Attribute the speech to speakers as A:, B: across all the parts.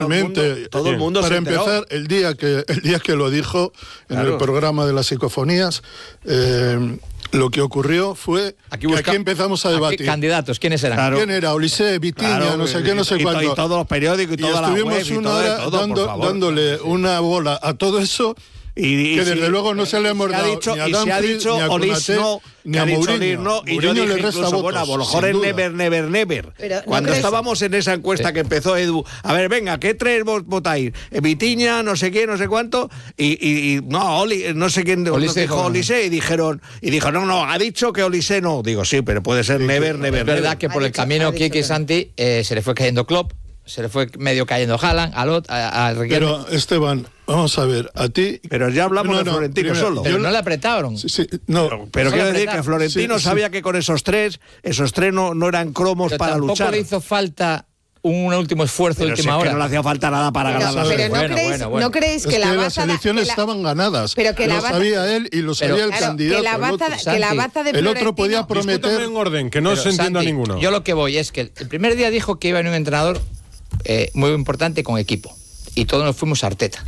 A: Todo el mundo
B: para
A: se enteró.
B: empezar, el día que lo dijo en el programa de las psicofonías, lo que ocurrió fue que aquí empezamos a debatir.
C: Candidatos, ¿quiénes eran?
B: Claro. ¿Quién era? Olise, Vitiña, no sé qué, no sé cuánto.
A: Y todos los periódicos y toda la web.
B: Estuvimos una hora dándole una bola a todo eso.
A: Y
B: que desde luego no se le hemos dado ni a Dumfries, ni a Konaté, ni a Mourinho.
A: Y yo dije incluso, bueno, a lo mejor es never.
D: Pero,
A: cuando estábamos en esa encuesta que empezó Edu, a ver, venga, ¿qué tres votáis? Vitiña, no sé qué, no sé cuánto, y no, no sé quién dijo Olise, y dijo, no, ha dicho que Olise no. Digo, sí, pero puede ser never.
C: Es verdad que por el camino Kiki Santi se le fue cayendo Klopp, se le fue medio cayendo Haaland, a Riquelme.
B: Pero, Esteban, vamos a ver, a ti...
A: Pero ya hablamos de Florentino solo.
C: Pero no le apretaron.
B: Sí, no.
A: Pero quiero decir que Florentino sabía que con esos tres no eran cromos
C: pero
A: para luchar.
C: Tampoco le hizo falta un último esfuerzo de última hora.
A: Que no le hacía falta nada para ganar las
D: elecciones. Pero ¿no creéis que la
B: las elecciones estaban ganadas?
D: Pero que
B: lo sabía él y lo sabía el candidato.
D: Que la baza de
B: el otro podía prometer...
E: Discúltame en orden, que no se entienda a ninguno.
C: Yo lo que voy es que el primer día dijo que iba a venir un entrenador muy importante con equipo. Y todos nos fuimos a Arteta.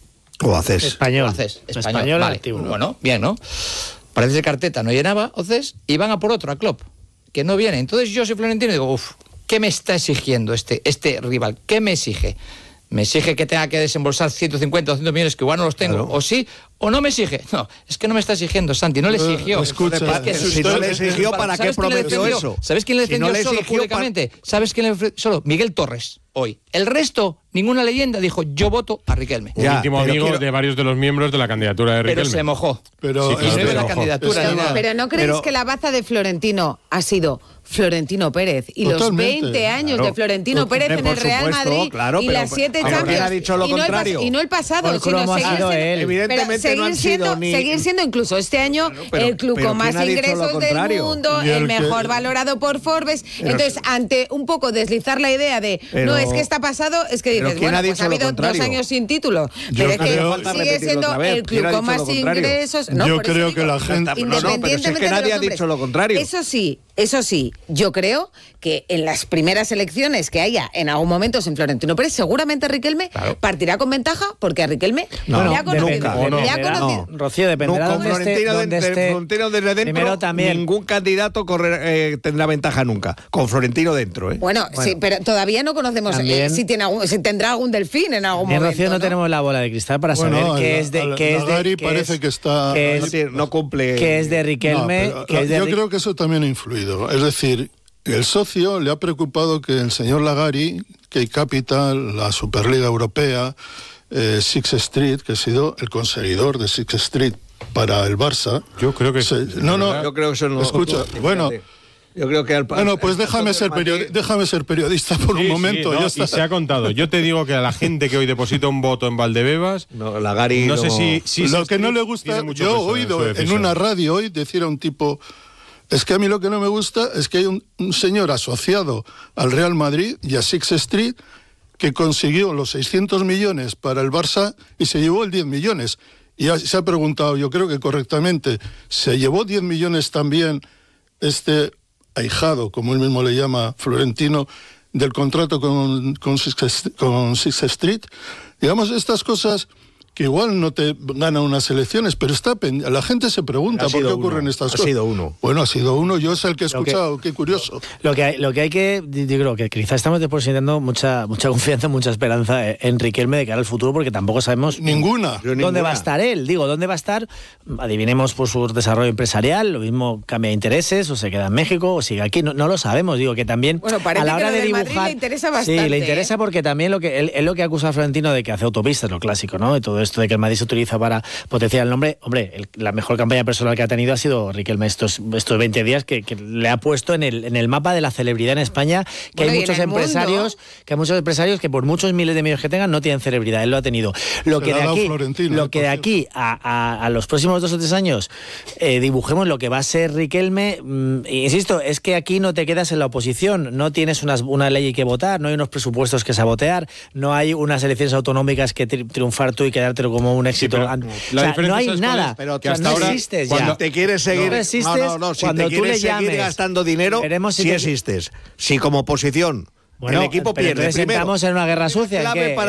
A: O haces.
C: Español
F: vale.
C: Antiguo. Bueno, bien, ¿no? Parece ser que Arteta no llenaba, Océs, y van a por otro, a Klopp, que no viene. Entonces yo soy Florentino y digo, ¿qué me está exigiendo este rival? ¿Qué me exige? ¿Me exige que tenga que desembolsar 150 o 200 millones que igual no los tengo? Claro. ¿O sí? ¿O no me exige? No, es que no me está exigiendo, Santi, no le exigió.
B: Escucha,
C: es que
A: si no le exigió, ¿para qué prometió eso?
C: ¿Sabes quién le defendió solo públicamente? ¿Sabes quién le defendió solo? Miguel Torres, hoy. El resto, ninguna leyenda, dijo, yo voto a Riquelme.
E: Un íntimo amigo de varios de los miembros de la candidatura de Riquelme.
C: Pero se mojó.
B: Pero,
C: y no iba la candidatura ni nada.
D: Pero ¿no creéis que la baza de Florentino ha sido Florentino Pérez y
B: totalmente,
D: los 20 años de Florentino Pérez en el Real Madrid y las 7 Champions?
A: Ha dicho lo contrario.
D: Y no el pasado, sino
A: evidentemente no han sido
D: seguir siendo incluso este año el club con más ingresos del mundo, el mejor valorado por Forbes. Entonces, ante un poco deslizar la idea de no es que está pasado, es que dices, bueno, pues ha habido 2 años sin título, pero es que sigue siendo el club con más ingresos.
B: Yo creo que la gente...
A: Independientemente que nadie ha dicho lo contrario.
D: Eso sí, yo creo que en las primeras elecciones que haya en algún momento en Florentino Pérez, seguramente Riquelme partirá con ventaja, porque a Riquelme le ha conocido.
F: Rocío, dependerá de dónde esté.
A: Florentino desde dentro,
F: también.
A: Ningún candidato tendrá ventaja nunca, con Florentino dentro.
D: Bueno, sí, pero todavía no conocemos si tendrá algún delfín en algún momento.
F: Rocío, no tenemos la bola de cristal para saber qué es de...
A: No cumple...
F: Que es de Riquelme...
B: Yo creo que eso también ha influido. Es decir, el socio le ha preocupado que el señor Lagari, Key Capital, la Superliga Europea, Six Street, que ha sido el conseguidor de Six Street para el Barça.
E: Yo creo que...
A: yo creo que eso no...
B: Escucha, bueno...
A: Yo creo que
B: pues déjame ser periodista por un momento.
E: Y se ha contado. Yo te digo que a la gente que hoy deposita un voto en Valdebebas,
A: Lagari
E: no sé si
B: lo que no le gusta, yo he oído en una radio hoy decir a un tipo... Es que a mí lo que no me gusta es que hay un señor asociado al Real Madrid y a Six Street que consiguió los 600 millones para el Barça y se llevó el 10 millones. Y se ha preguntado, yo creo que correctamente, ¿se llevó 10 millones también este ahijado, como él mismo le llama, Florentino, del contrato con Six Street? Digamos, estas cosas... que igual no te ganan unas elecciones, pero la gente se pregunta por qué ocurren estas cosas.
A: Ha sido uno.
B: Bueno, ha sido uno, yo es el que he escuchado, qué curioso.
F: Lo que hay que, yo creo que quizás estamos depositando mucha confianza, mucha esperanza en Riquelme de cara al futuro, porque tampoco sabemos
B: ninguna
F: dónde va a estar él. ¿Dónde va a estar? Adivinemos por su desarrollo empresarial, lo mismo cambia de intereses, o se queda en México, o sigue aquí, no lo sabemos. Digo que también
D: a la hora de dibujar... Madrid le interesa bastante.
F: Sí, le interesa porque también él lo que acusa a Florentino de que hace autopistas, lo clásico, ¿no? Y todo esto de que el Madrid se utiliza para potenciar el nombre. Hombre, la mejor campaña personal que ha tenido ha sido Riquelme estos 20 días que le ha puesto en el mapa de la celebridad en España, que hay muchos empresarios que por muchos miles de medios que tengan no tienen celebridad. Él lo ha tenido. Lo que de aquí a los próximos 2 o 3 años dibujemos lo que va a ser Riquelme, insisto, es que aquí no te quedas en la oposición, no tienes una ley que votar, no hay unos presupuestos que sabotear, no hay unas elecciones autonómicas que triunfar tú y quedártelo como un éxito. No hay nada.
A: Pero
F: que hasta ahora existes ya.
A: Cuando te quieres seguir,
F: si
A: cuando
F: te quieres
A: seguir gastando dinero, sí existes. Si como oposición el equipo pierde.
F: Entonces estamos en una guerra sucia.